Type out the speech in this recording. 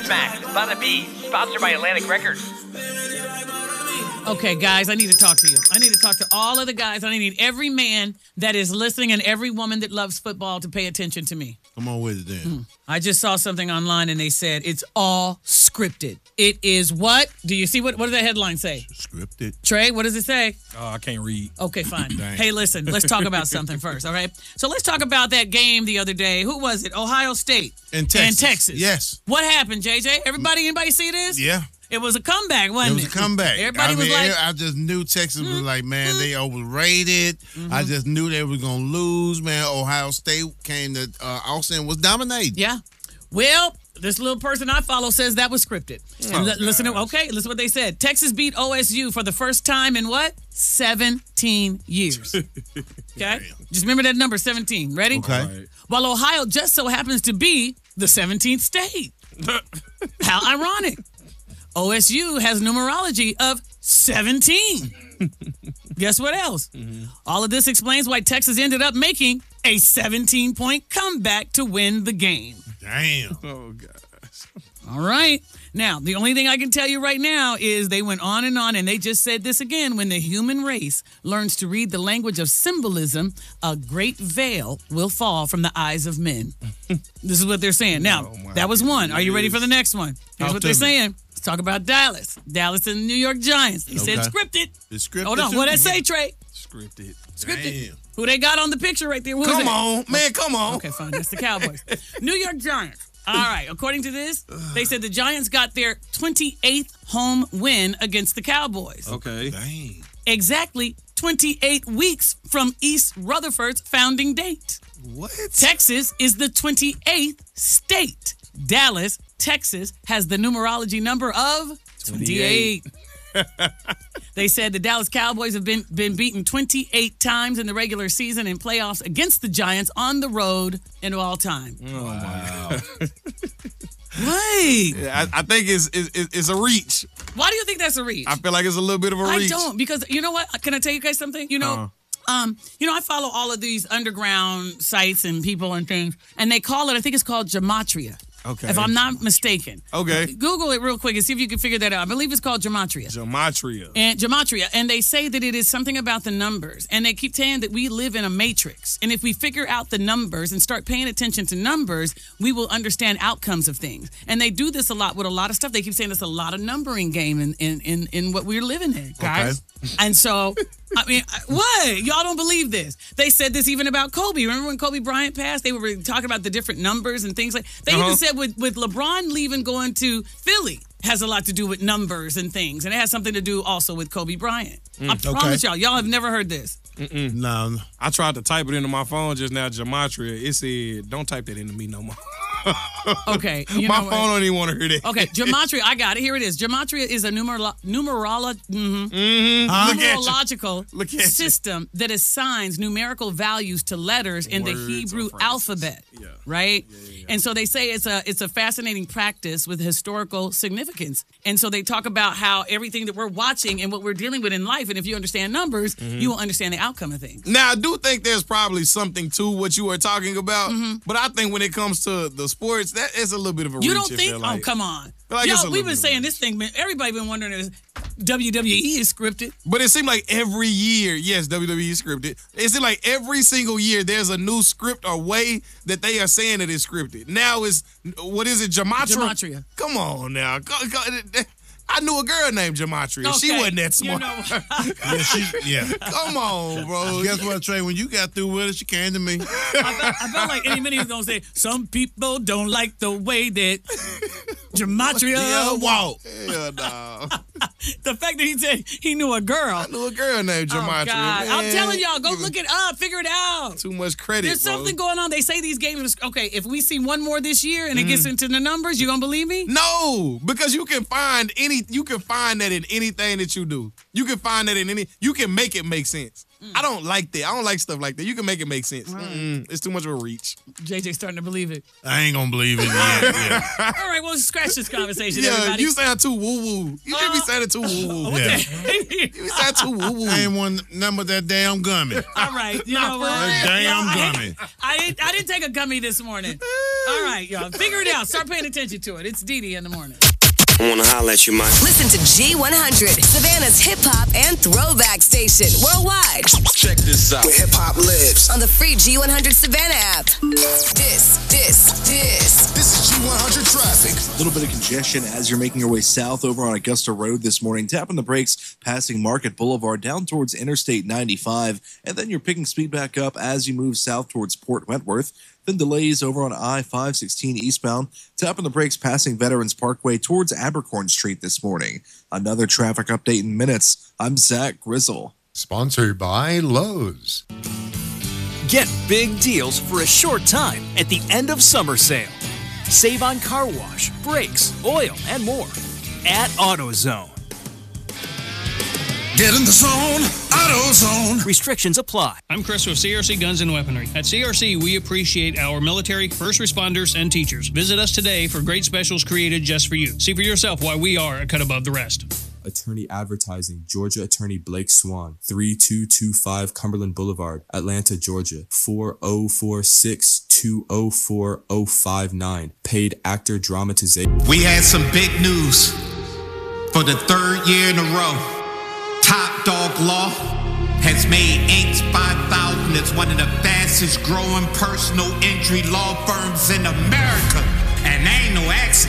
Newsmax, Bada B, sponsored by Atlantic Records. Okay, guys, I need to talk to you. I need to talk to all of the guys. I need every man that is listening and every woman that loves football to pay attention to me. Come on with it then. I just saw something online and they said it's all scripted. It is what? Do you see what does that headline say? Scripted. Trey, what does it say? Oh, I can't read. Okay, fine. Hey, listen, let's talk about something first, all right? So let's talk about that game the other day. Who was it? Ohio State. In Texas. In Texas. Yes. What happened, JJ? Anybody see this? Yeah. It was a comeback, wasn't it? It was a comeback. Everybody was like... I just knew Texas was like, man, they overrated. I just knew they were going to lose, man. Ohio State came to Austin, was dominating. Yeah. Well, this little person I follow says that was scripted. Listen to what they said. Texas beat OSU for the first time in what? 17 years. Okay? Just remember that number, 17. Ready? Okay. Right. While Ohio just so happens to be the 17th state. How ironic. OSU has numerology of 17. Guess what else? All of this explains why Texas ended up making a 17-point comeback to win the game. Damn. Oh, gosh. All right. Now, the only thing I can tell you right now is they went on, and they just said this again. When the human race learns to read the language of symbolism, a great veil will fall from the eyes of men. This is what they're saying. Now, that was one. Are you ready for the next one? Here's what they're saying. Let's talk about Dallas. Dallas and the New York Giants. They said scripted. It's scripted. Hold on. What did I say, Trey? Scripted. Scripted. Damn. Who they got on the picture right there? Come on, man, come on. Okay, fine. That's the Cowboys. New York Giants. All right. According to this, they said the Giants got their 28th home win against the Cowboys. Okay. Dang. Exactly 28 weeks from East Rutherford's founding date. What? Texas is the 28th state. Dallas, Texas, has the numerology number of 28. They said the Dallas Cowboys have been beaten 28 times in the regular season and playoffs against the Giants on the road in all time. Oh, my God. Wait. Yeah, I think it's a reach. Why do you think that's a reach? I feel like it's a little bit of a reach. I don't, because you know what? Can I tell you guys something? You know, I follow all of these underground sites and people and things, and they call it, I think it's called gematria. Okay. If I'm not mistaken. Okay. Google it real quick and see if you can figure that out. I believe it's called gematria. Gematria. And they say that it is something about the numbers. And they keep saying that we live in a matrix. And if we figure out the numbers and start paying attention to numbers, we will understand outcomes of things. And they do this a lot with a lot of stuff. They keep saying it's a lot of numbering game in what we're living in, guys. Okay. And so, I mean, what? Y'all don't believe this. They said this even about Kobe. Remember when Kobe Bryant passed? They were talking about the different numbers and things like they even said with LeBron leaving, going to Philly has a lot to do with numbers and things. And it has something to do also with Kobe Bryant. I promise y'all have never heard this. No. I tried to type it into my phone just now, gematria. It said, don't type that into me no more. Okay. My phone don't even want to hear that. Okay, gematria, I got it. Here it is. Gematria is a numerological system that assigns numerical values to letters in the Hebrew alphabet. Yeah. Right? Yeah. And so they say it's a fascinating practice with historical significance. And so they talk about how everything that we're watching and what we're dealing with in life, and if you understand numbers, you will understand the outcome of things. Now, I do think there's probably something to what you are talking about, but I think when it comes to the sports, that is a little bit of a reach. You don't think? Oh, come on. Like Yo, we've been saying this thing, man. Everybody been wondering if WWE is scripted. But it seemed like every year, yes, WWE is scripted. It seemed like every single year there's a new script or way that they are saying it is scripted. Now it's, what is it, gematria? Gematria. Come on now. I knew a girl named Gematria. Okay. She wasn't that smart. You know. Come on, bro. Guess what, Trey? When you got through with it, she came to me. I felt like any minute he was going to say, some people don't like the way that Gematria walk. Hell no. The fact that he said he knew a girl. I knew a girl named Gematria. Oh, God. I'm telling y'all, go look it up. Figure it out. Too much credit, There's something going on. They say these games, okay, if we see one more this year and it gets into the numbers, you going to believe me? No, because you can find that in anything that you do. You can find that you can make it make sense. I don't like that. I don't like stuff like that. You can make it make sense. It's too much of a reach. JJ's starting to believe it. I ain't gonna believe it yet. Yeah. All right, well, scratch this conversation, Yeah, everybody. you sound too woo-woo. You should be sounding too woo-woo. Yeah. You sound too woo-woo. I ain't one number that damn gummy. All right, you know what? That damn gummy. I didn't take a gummy this morning. All right, y'all. Figure it out. Start paying attention to it. It's Dee Dee in the morning. I want to holler at you, Mike. Listen to G100, Savannah's hip hop and throwback station worldwide Check this out. Where hip hop lives. on the free G100 Savannah app. This This is G100 traffic. A little bit of congestion as you're making your way south over on Augusta Road this morning. Tapping the brakes, passing Market Boulevard down towards Interstate 95. And then you're picking speed back up as you move south towards Port Wentworth. Then delays over on I-516 eastbound. Tapping the brakes, passing Veterans Parkway towards Abercorn Street this morning. Another traffic update in minutes. I'm Zach Grizzle. Sponsored by Lowe's. Get big deals for a short time at the end of summer sale. Save on car wash, brakes, oil, and more at AutoZone. Get in the zone. AutoZone. Restrictions apply. I'm Chris with CRC Guns and Weaponry. At CRC, we appreciate our military, first responders, and teachers. Visit us today for great specials created just for you. See for yourself why we are a cut above the rest. Attorney Advertising, Georgia Attorney Blake Swan, 3225 Cumberland Boulevard, Atlanta, Georgia, 4046-204-059. Paid actor dramatization. We had some big news. For the third year in a row, Top Dog Law has made Inc. 5000 as one of the fastest growing personal injury law firms in America. And ain't no accident.